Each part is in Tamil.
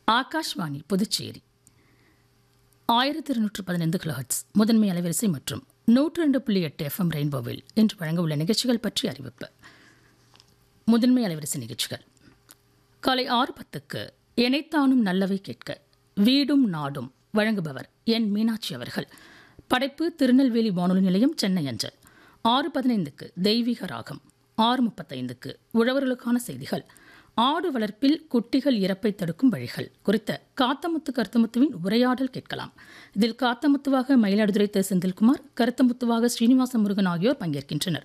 ஆகாஷ்வாணி புதுச்சேரி 1215 கிலோஹெர்ட்ஸ் முதன்மை அலைவரிசை மற்றும் 102.8 எஃப்எம் ரெயின்போவில் இன்று வழங்க உள்ள நிகழ்ச்சிகள் பற்றி அறிவிப்பு. முதன்மை அலைவரிசை நிகழ்ச்சிகள் காலை 6:10க்கு எனைத்தானும் நல்லவை கேட்க வீடும் நாடும் வழங்குபவர் என் மீனாட்சி அவர்கள். படைப்பு திருநெல்வேலி வானொலி நிலையம், சென்னை அஞ்சல். 6:15க்கு தெய்வீக ராகம். 6:35க்கு உழவர்களுக்கான செய்திகள். ஆடு வளர்ப்பில் குட்டிகள் இறப்பை தடுக்கும் வழிகள் குறித்த காத்தமுத்து கருத்தமுத்துவின் உரையாடல் கேட்கலாம். இதில் காத்தமுத்துவாக மயிலாடுதுறை செந்தில்குமார், கருத்தமுத்துவாக ஸ்ரீனிவாச முருகன் ஆகியோர் பங்கேற்கின்றனர்.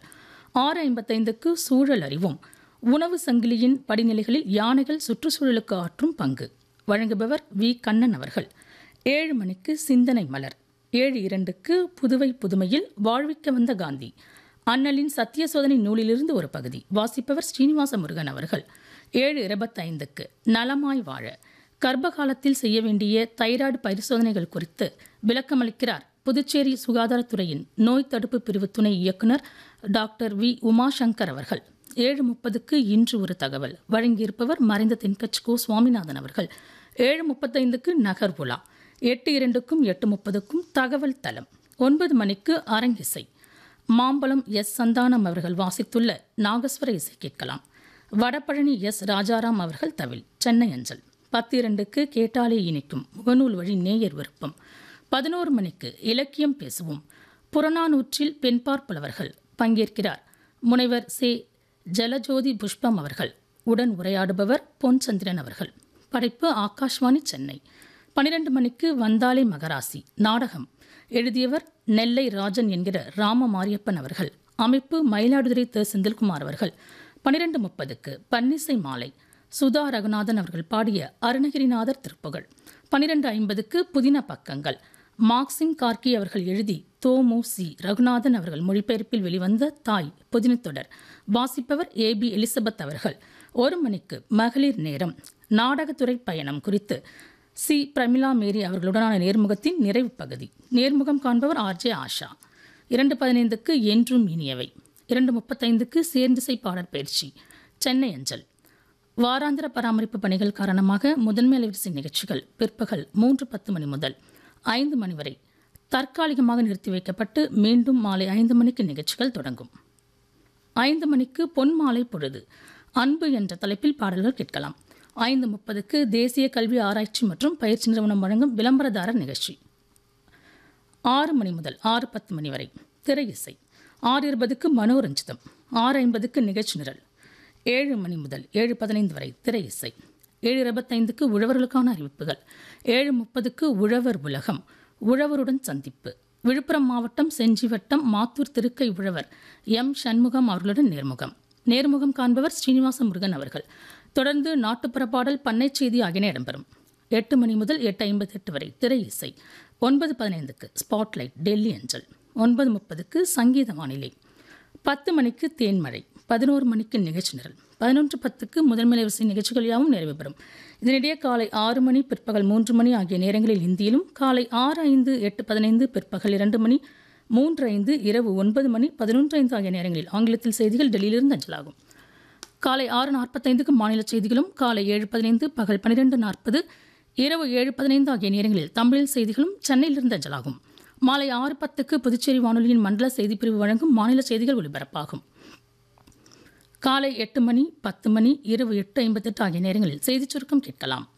6:55க்கு சூழல் அறிவோம். உணவு சங்கிலியின் படிநிலைகளில் யானைகள் சுற்றுச்சூழலுக்கு ஆற்றும் பங்கு வழங்குபவர் வி. கண்ணன் அவர்கள். 7 மணிக்கு சிந்தனை மலர். 7:02க்கு புதுவை புதுமையில் வாழ்விக்க வந்த காந்தி, அண்ணலின் சத்திய சோதனை நூலிலிருந்து ஒரு பகுதி, வாசிப்பவர் ஸ்ரீனிவாச முருகன் அவர்கள். 7:25க்கு நலமாய் வாழ, கர்ப்பகாலத்தில் செய்ய வேண்டிய தைராய்டு பரிசோதனைகள் குறித்து விளக்கமளிக்கிறார் புதுச்சேரி சுகாதாரத்துறையின் நோய் தடுப்பு பிரிவு துணை இயக்குநர் டாக்டர் வி. உமாசங்கர் அவர்கள். 7:30க்கு இன்று ஒரு தகவல் வழங்கியிருப்பவர் மறைந்த தென்கட்சி கோ. சுவாமிநாதன் அவர்கள். 7:35க்கு நகர் உலா. 8:02க்கும் 8:30க்கும் தகவல் தளம். 9 மணிக்கு அரங்கிசை. மாம்பலம் எஸ். சந்தானம் அவர்கள் வாசித்துள்ள நாகஸ்வர இசை கேட்கலாம். வடபழனி எஸ். ராஜாராம் அவர்கள் தவில், சென்னை அஞ்சல். 10:02க்கு கேட்டாலே இனிக்கும் முகநூல் வழி நேயர் விருப்பம். 11 மணிக்கு இலக்கியம் பேசுவோம். புறநானூற்றில் பெண்பார் புலவர்கள் பங்கேற்கிறார் முனைவர் சே. ஜலஜோதி புஷ்பம் அவர்கள். உடன் உரையாடுபவர் பொன்சந்திரன் அவர்கள். படைப்பு ஆகாஷ்வாணி, சென்னை. 12 மணிக்கு வந்தாலே மகராசி நாடகம். எழுதியவர் நெல்லை ராஜன் என்கிற ராம மாரியப்பன் அவர்கள். அமைப்பு மயிலாடுதுறை செந்தில்குமார் அவர்கள். 12:30க்கு பன்னிசை மாலை. சுதா ரகுநாதன் அவர்கள் பாடிய அருணகிரிநாதர் திருப்புகழ். 12:50க்கு புதின பக்கங்கள். மார்க்சிம் கார்கி அவர்கள் எழுதி தோமு சி. ரகுநாதன் அவர்கள் மொழிபெயர்ப்பில் வெளிவந்த தாய் புதினத்தொடர், வாசிப்பவர் ஏ.பி. எலிசபெத் அவர்கள். 1 மணிக்கு மகளிர் நேரம். நாடகத்துறை பயணம் குறித்து சி. பிரமிளா மேரி அவர்களுடனான நேர்முகத்தின் நிறைவு பகுதி. நேர்முகம் காண்பவர் ஆர்.ஜே. ஆஷா. 2:15க்கு என்றும் இனியவை. 2:35க்கு சேர்ந்திசை பாடற் பயிற்சி, சென்னை அஞ்சல். வாராந்திர பராமரிப்பு பணிகள் காரணமாக முதன்மை அலைவரிசை நிகழ்ச்சிகள் பிற்பகல் 3:10 மணி முதல் 5 மணி வரை தற்காலிகமாக நிறுத்தி வைக்கப்பட்டு மீண்டும் மாலை 5 மணிக்கு நிகழ்ச்சிகள் தொடங்கும். 5 மணிக்கு பொன் மாலை பொழுது. அன்பு என்ற தலைப்பில் பாடல்கள் கேட்கலாம். 5:30க்கு தேசிய கல்வி ஆராய்ச்சி மற்றும் பயிற்சி நிறுவனம் வழங்கும் விளம்பரதாரர் நிகழ்ச்சி. 6 மணி முதல் 6:10 மணி வரை திரை இசை. 6:20க்கு மனோரஞ்சிதம். 6:50க்கு நிகழ்ச்சி நிரல். 7 மணி முதல் 7:15 வரை திரை இசை. 7:25க்கு உழவர்களுக்கான அறிவிப்புகள். 7:30க்கு உழவர் உலகம், உழவருடன் சந்திப்பு. விழுப்புரம் மாவட்டம் செஞ்சி வட்டம் மாத்தூர் திருக்கை உழவர் எம். சண்முகம் அவர்களுடன் நேர்முகம் காண்பவர் ஸ்ரீனிவாச முருகன் அவர்கள். தொடர்ந்து நாட்டுப்புற பாடல், பண்ணை செய்தி ஆகியன இடம்பெறும். 8 மணி முதல் 8:58 வரை திரை இசை. 9:15க்கு ஸ்பாட்லைட், டெல்லி அஞ்சல். 9:30க்கு சங்கீத வானிலை. 10 மணிக்கு தேன்மழை. 11 மணிக்கு நிகழ்ச்சி நிரல். 11:10க்கு முதன்மை அலைவரிசை நிகழ்ச்சிகள் யாவும் நிறைவு பெறும். இதனிடையே காலை 6 மணி, பிற்பகல் 3 மணி ஆகிய நேரங்களில் ஹிந்தியிலும், காலை 6:05, 8:15, பிற்பகல் 2 மணி, 3:05, இரவு 9 மணி, 11:05 ஆகிய நேரங்களில் ஆங்கிலத்தில் செய்திகள் டெல்லியிலிருந்து அஞ்சலாகும். காலை 6:45க்கு மாநில செய்திகளும், காலை 7:15, பகல் 12:40, இரவு 7:15 ஆகிய நேரங்களில் தமிழில் செய்திகளும் சென்னையிலிருந்து அஞ்சலாகும். மாலை 6:10க்கு புதுச்சேரி வானொலியின் மண்டல செய்திப்பிரிவு வழங்கும் மாநில செய்திகள் ஒலிபரப்பாகும். காலை 8 மணி, 10 மணி, இரவு 8:58 ஆகிய நேரங்களில் செய்திச் சுருக்கம் கேட்கலாம்.